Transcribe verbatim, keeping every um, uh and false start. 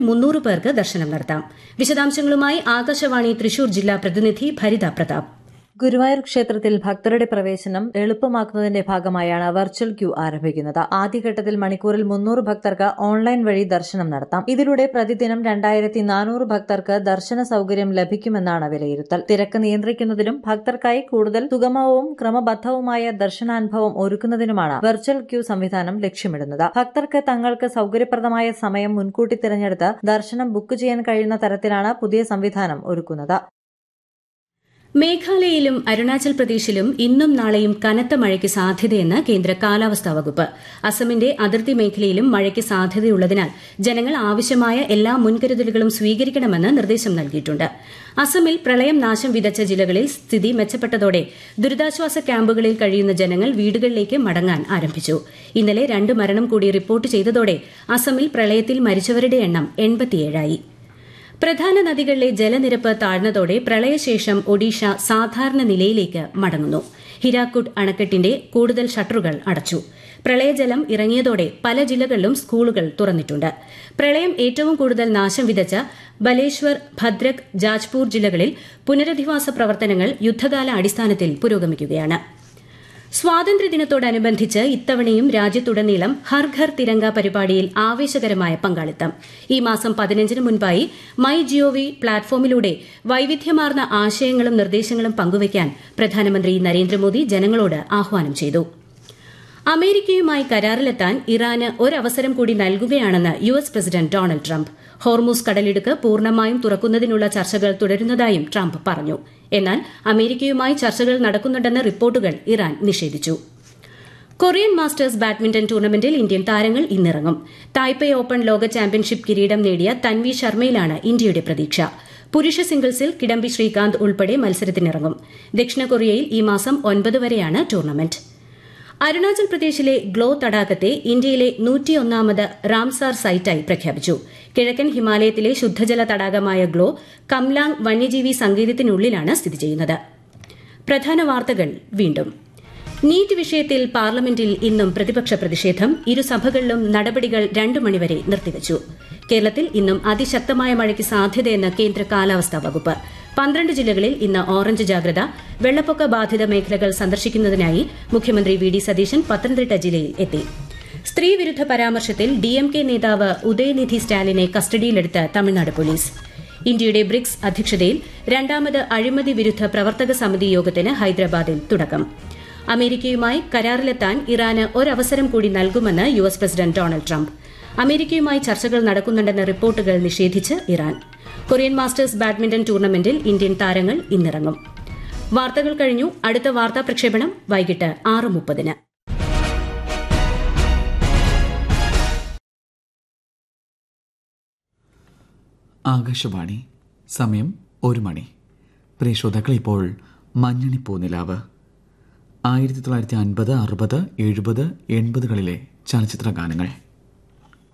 മുന്നൂറ് പേർക്ക് ദർശനം നടത്താം. വിശദാംശങ്ങളുമായി ആകാശവാണി തൃശൂർ ജില്ലാ പ്രതിനിധി ഭരിത പ്രതാപ്. ഗുരുവായൂർ ക്ഷേത്രത്തിൽ ഭക്തരുടെ പ്രവേശനം എളുപ്പമാക്കുന്നതിന്റെ ഭാഗമായാണ് വെർച്വൽ ക്യൂ ആരംഭിക്കുന്നത്. ആദ്യഘട്ടത്തിൽ മണിക്കൂറിൽ മുന്നൂറ് ഭക്തർക്ക് ഓൺലൈൻ വഴി ദർശനം നടത്താം. ഇതിലൂടെ പ്രതിദിനം രണ്ടായിരത്തി നാനൂറ് ഭക്തർക്ക് ദർശന സൌകര്യം ലഭിക്കുമെന്നാണ് വിലയിരുത്തൽ. തിരക്ക് നിയന്ത്രിക്കുന്നതിനും ഭക്തർക്കായി കൂടുതൽ സുഗമവും ക്രമബദ്ധവുമായ ദർശനാനുഭവം ഒരുക്കുന്നതിനുമാണ് വെർച്വൽ ക്യൂ സംവിധാനം ലക്ഷ്യമിടുന്നത്. ഭക്തർക്ക് തങ്ങൾക്ക് സൌകര്യപ്രദമായ സമയം മുൻകൂട്ടി തിരഞ്ഞെടുത്ത് ദർശനം ബുക്ക് ചെയ്യാൻ കഴിയുന്ന തരത്തിലാണ് പുതിയ സംവിധാനം ഒരുക്കുന്നത്. മേഘാലയയിലും അരുണാചൽ പ്രദേശിലും ഇന്നും നാളെയും കനത്ത മഴയ്ക്ക് സാധ്യതയെന്ന് കേന്ദ്ര കാലാവസ്ഥാ വകുപ്പ്. അസമിന്റെ അതിർത്തി മേഖലയിലും മഴയ്ക്ക് സാധ്യതയുള്ളതിനാൽ ജനങ്ങൾ ആവശ്യമായ എല്ലാ മുൻകരുതലുകളും സ്വീകരിക്കണമെന്ന് നിർദ്ദേശം നൽകിയിട്ടുണ്ട്. അസമിൽ പ്രളയം നാശം വിതച്ച ജില്ലകളിൽ സ്ഥിതി മെച്ചപ്പെട്ടതോടെ ദുരിതാശ്വാസ ക്യാമ്പുകളിൽ കഴിയുന്ന ജനങ്ങൾ വീടുകളിലേക്ക് മടങ്ങാൻ ആരംഭിച്ചു. ഇന്നലെ രണ്ട് മരണം കൂടി റിപ്പോർട്ട് ചെയ്തതോടെ അസമിൽ പ്രളയത്തിൽ മരിച്ചവരുടെ എണ്ണം എൺപത്തിയേഴായി. പ്രധാന നദികളിലെ ജലനിരപ്പ് താഴ്ന്നതോടെ പ്രളയശേഷം ഒഡീഷ സാധാരണ നിലയിലേക്ക് മടങ്ങുന്നു. ഹിരാക്കുഡ് അണക്കെട്ടിന്റെ കൂടുതൽ ഷട്ടറുകൾ അടച്ചു. പ്രളയജലം ഇറങ്ങിയതോടെ പല ജില്ലകളിലും സ്കൂളുകൾ തുറന്നിട്ടുണ്ട്. പ്രളയം ഏറ്റവും കൂടുതൽ നാശം വിതച്ച ബലേശ്വർ, ഭദ്രക്, ജാജ്പൂർ ജില്ലകളിൽ പുനരധിവാസ പ്രവർത്തനങ്ങൾ യുദ്ധകാല അടിസ്ഥാനത്തിൽ പുരോഗമിക്കുകയാണ്. സ്വാതന്ത്ര്യദിനത്തോടനുബന്ധിച്ച് ഇത്തവണയും രാജ്യത്തുടനീളം ഹർ ഘർ തിരങ്ക പരിപാടിയിൽ ആവേശകരമായ പങ്കാളിത്തം. ഈ മാസം പതിനഞ്ചിന് മുൻപായി മൈ ജിഒവി പ്ലാറ്റ്ഫോമിലൂടെ വൈവിധ്യമാർന്ന ആശയങ്ങളും നിർദ്ദേശങ്ങളും പങ്കുവയ്ക്കാൻ പ്രധാനമന്ത്രി നരേന്ദ്രമോദി ജനങ്ങളോട് ആഹ്വാനം ചെയ്തു. അമേരിക്കയുമായി കരാറിലെത്താൻ ഇറാന് ഒരവസരം കൂടി നൽകുകയാണെന്ന് U S president Donald Trump. Hormuz കടലിടുക്ക് പൂർണ്ണമായും തുറക്കുന്നതിനുള്ള ചർച്ചകൾ തുടരുന്നതായും ട്രംപ് പറഞ്ഞു. എന്നാൽ അമേരിക്കയുമായി ചർച്ചകൾ നടക്കുന്നുണ്ടെന്ന റിപ്പോർട്ടുകൾ ഇറാൻ നിഷേധിച്ചു. കൊറിയൻ മാസ്റ്റേഴ്സ് ബാഡ്മിന്റൺ ടൂർണമെന്റിൽ ഇന്ത്യൻ താരങ്ങൾ ഇന്നിറങ്ങും. തായ്പേ ഓപ്പൺ ലോക ചാമ്പ്യൻഷിപ്പ് കിരീടം നേടിയ തൻവി ശർമ്മയിലാണ് ഇന്ത്യയുടെ പ്രതീക്ഷ. പുരുഷ സിംഗിൾസിൽ കിഡംബി ശ്രീകാന്ത് ഉൾപ്പെടെ മത്സരത്തിനിറങ്ങും. ദക്ഷിണ കൊറിയയിൽ ഈ മാസം ഒൻപത് വരെയാണ് ടൂർണമെന്റ്. അരുണാചൽ പ്രദേശിലെ ഗ്ലോ തടാകത്തെ ഇന്ത്യയിലെ നൂറ്റിയൊന്നാമത് റാംസാർ സൈറ്റായി പ്രഖ്യാപിച്ചു. കിഴക്കൻ ഹിമാലയത്തിലെ ശുദ്ധജല തടാകമായ ഗ്ലോ കംലാങ് വന്യജീവി സങ്കേതത്തിനുള്ളിലാണ് സ്ഥിതി ചെയ്യുന്നത്. പ്രധാന വാർത്തകൾ വീണ്ടും. നീറ്റ് വിഷയത്തിൽ പാർലമെന്റിൽ ഇന്നും പ്രതിപക്ഷ പ്രതിഷേധം. ഇരുസഭകളിലും നടപടികൾ രണ്ടു മണിവരെ നിർത്തിവച്ചു. കേരളത്തിൽ ഇന്നും അതിശക്തമായ മഴയ്ക്ക് സാധ്യതയെന്ന് കേന്ദ്ര കാലാവസ്ഥാ വകുപ്പ്. പന്ത്രണ്ട് ജില്ലകളിൽ ഇന്ന് ഓറഞ്ച് ജാഗ്രത. വെള്ളപ്പൊക്ക ബാധിത മേഖലകൾ സന്ദർശിക്കുന്നതിനായി മുഖ്യമന്ത്രി വി ഡി സതീശൻ പത്തനംതിട്ട ജില്ലയിൽ എത്തി. സ്ത്രീവിരുദ്ധ പരാമർശത്തിൽ ഡിഎംകെ നേതാവ് ഉദയനിധി സ്റ്റാലിനെ കസ്റ്റഡിയിലെടുത്ത് തമിഴ്നാട് പോലീസ്. ഇന്ത്യയുടെ ബ്രിക്സ് അധ്യക്ഷതയിൽ രണ്ടാമത് അഴിമതി വിരുദ്ധ പ്രവർത്തക സമിതി യോഗത്തിന് ഹൈദരാബാദിൽ തുടക്കം. അമേരിക്കയുമായി കരാറിലെത്താൻ ഇറാന് ഒരവസരം കൂടി നൽകുമെന്ന് U S president Donald Trump. അമേരിക്കയുമായി ചർച്ചകൾ നടക്കുന്നുണ്ടെന്ന റിപ്പോർട്ടുകൾ നിഷേധിച്ച് ഇറാൻ. കൊറിയൻ മാസ്റ്റേഴ്സ് ബാഡ്മിന്റൺ ടൂർണമെന്റിൽ ഇന്ത്യൻ താരങ്ങൾ ഇന്നിറങ്ങും. വാർത്തകൾ കഴിഞ്ഞു. അടുത്ത വാർത്താ പ്രക്ഷേപണം വൈകിട്ട് ആറ് മുപ്പതിന്. ആകാശവാണി. സമയം ഒരു മണി. പ്രിയ ശ്രോതാക്കൾ, ഇപ്പോൾ മഞ്ഞണി പൂനിലാവ്. ആയിരത്തി തൊള്ളായിരത്തി അൻപത്, അറുപത്, എഴുപത്, എൺപതുകളിലെ ചലച്ചിത്ര ഗാനങ്ങൾ.